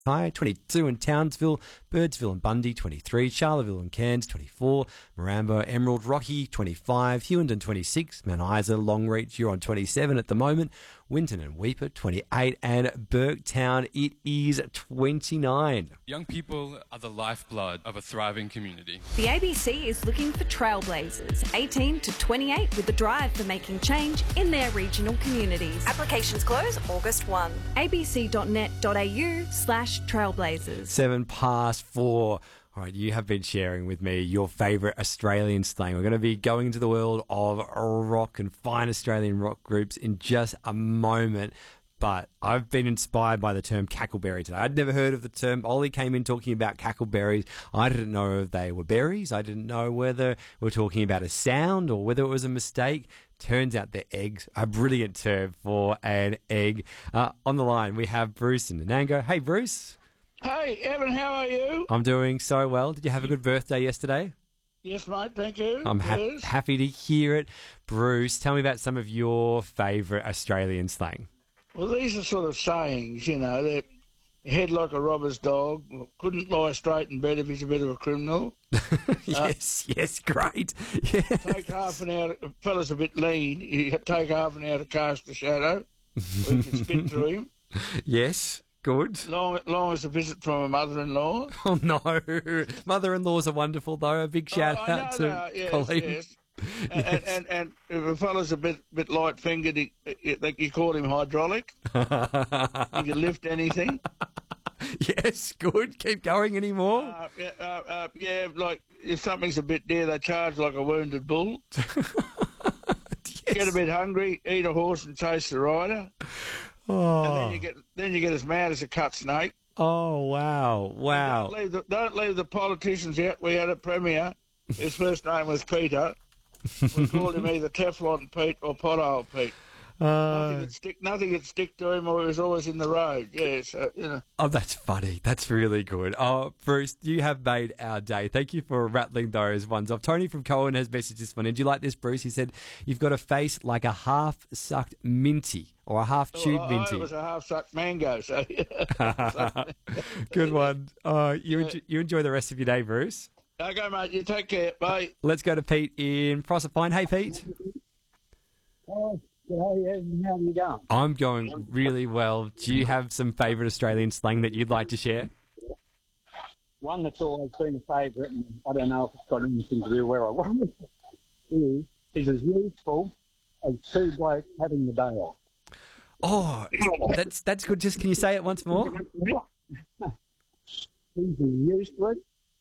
High, 22 in Townsville, Birdsville and Bundy, 23, Charleville and Cairns, 24, Marambo, Emerald, Rocky, 25, Hewenden, 26, Mount Isa, Longreach, you're on 27 at the moment, Winton and Weeper, 28, and Burketown, it is 29. Young people are the lifeblood of a thriving community. The ABC is looking for trailblazers, 18 to 28, with the drive for making change in their regional communities. Applications close August 1. abc.net.au/trailblazers. 4:07. All right, you have been sharing with me your favourite Australian slang. We're going to be going into the world of rock and fine Australian rock groups in just a moment. But I've been inspired by the term cackleberry today. I'd never heard of the term. Ollie came in talking about cackleberries. I didn't know if they were berries. I didn't know whether we were talking about a sound or whether it was a mistake. Turns out they're eggs. A brilliant term for an egg. On the line, we have Bruce in Nanango. Hey, Bruce. Hey, Evan, how are you? I'm doing so well. Did you have a good birthday yesterday? Yes, mate, thank you. I'm Yes. happy to hear it. Bruce, tell me about some of your favourite Australian slang. Well, these are sort of sayings, you know, that head like a robber's dog, couldn't lie straight in bed if he's a bit of a criminal. Yes, great. Yeah. Take half an hour, a fella's a bit lean, you take half an hour to cast a shadow, or you can spit through him. Yes, good. Long as a visit from a mother-in-law. Oh, no. Mother-in-laws are wonderful, though. A big shout out to Colleen. Yes. And if a fella's a bit light-fingered, you call him hydraulic. He can lift anything. Yes, good. Keep going anymore. Yeah, like if something's a bit dear, they charge like a wounded bull. Yes. Get a bit hungry, eat a horse and chase the rider. Oh. And then you get as mad as a cut snake. Oh, wow. Don't leave the politicians out. We had a premier. His first name was Peter. We called him either Teflon Pete or Pothole Pete. Nothing could stick to him, or he was always in the road. Yeah, so, you know. Oh, that's funny. That's really good. Oh, Bruce, you have made our day. Thank you for rattling those ones off. Tony from Cohen has messaged this one. Did you like this, Bruce? He said, you've got a face like a half-sucked minty or a half-chewed minty. It was a half-sucked mango, so... Good one. You enjoy the rest of your day, Bruce. Okay, mate. You take care. Bye. Let's go to Pete in Proserpine. Hey, Pete. Oh, how are you going? I'm going really well. Do you have some favourite Australian slang that you'd like to share? One that's always been a favourite, and I don't know if it's got anything to do where I was, is as useful as two blokes having the day off. Oh, that's good. Just can you say it once more? He's as useful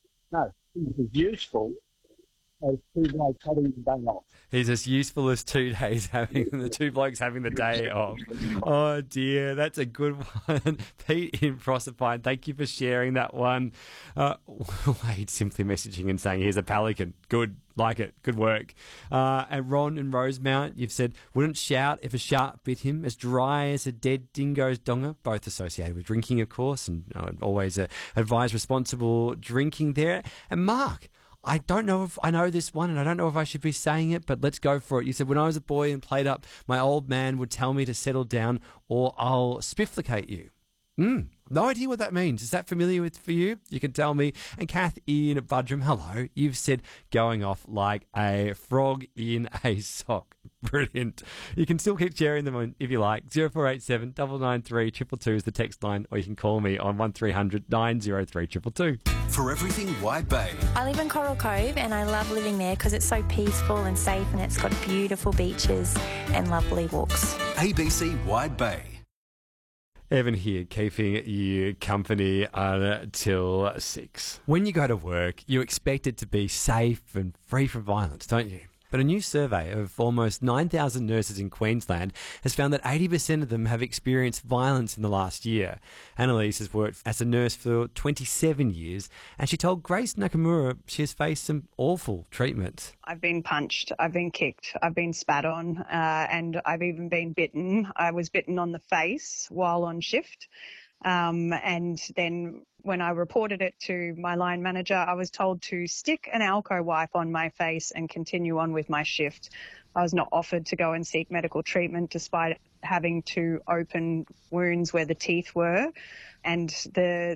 as two blokes having the day off. He's as useful as 2 days having the two blokes having the day off. Oh dear, that's a good one. Pete in Proserpine, thank you for sharing that one. Wade simply messaging and saying, here's a pelican. Good, like it, good work. And Ron in Rosemount, you've said, wouldn't shout if a shark bit him, as dry as a dead dingo's donga, both associated with drinking, of course, and always advise responsible drinking there. And Mark, I don't know if I know this one, and I don't know if I should be saying it, but let's go for it. You said, when I was a boy and played up, my old man would tell me to settle down or I'll spifflicate you. No idea what that means. Is that familiar for you? You can tell me. And Kath in Budrum, hello. You've said going off like a frog in a sock. Brilliant. You can still keep sharing them if you like. 0487 993 222 is the text line, or you can call me on 1300 903 222. For everything White Bay. I live in Coral Cove and I love living there because it's so peaceful and safe, and it's got beautiful beaches and lovely walks. ABC White Bay. Evan here, keeping you company until 6. When you go to work, you expect it to be safe and free from violence, don't you? But a new survey of almost 9,000 nurses in Queensland has found that 80% of them have experienced violence in the last year. Annalise has worked as a nurse for 27 years, and she told Grace Nakamura she has faced some awful treatment. I've been punched, I've been kicked, I've been spat on, and I've even been bitten. I was bitten on the face while on shift. And then when I reported it to my line manager, I was told to stick an Alco wipe on my face and continue on with my shift. I was not offered to go and seek medical treatment despite having to open wounds where the teeth were. And the